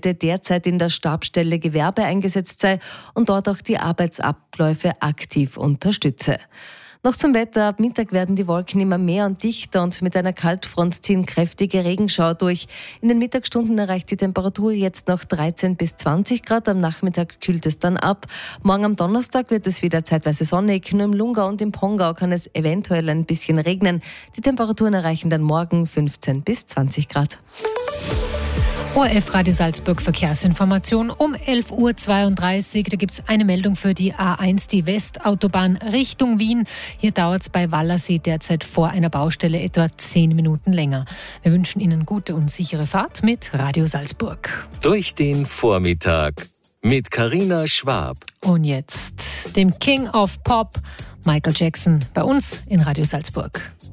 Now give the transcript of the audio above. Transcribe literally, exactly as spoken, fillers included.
Angestellte derzeit in der Stabsstelle Gewerbe eingesetzt sei und dort auch die Arbeitsabläufe aktiv unterstütze. Noch zum Wetter. Ab Mittag werden die Wolken immer mehr und dichter und mit einer Kaltfront ziehen kräftige Regenschauer durch. In den Mittagsstunden erreicht die Temperatur jetzt noch dreizehn bis zwanzig Grad. Am Nachmittag kühlt es dann ab. Morgen am Donnerstag wird es wieder zeitweise sonnig. Nur im Lungau und im Pongau kann es eventuell ein bisschen regnen. Die Temperaturen erreichen dann morgen fünfzehn bis zwanzig Grad. O R F Radio Salzburg Verkehrsinformation um elf Uhr zweiunddreißig. Da gibt es eine Meldung für die A eins, die Westautobahn Richtung Wien. Hier dauert es bei Wallersee derzeit vor einer Baustelle etwa zehn Minuten länger. Wir wünschen Ihnen gute und sichere Fahrt mit Radio Salzburg. Durch den Vormittag mit Carina Schwab. Und jetzt dem King of Pop, Michael Jackson, bei uns in Radio Salzburg.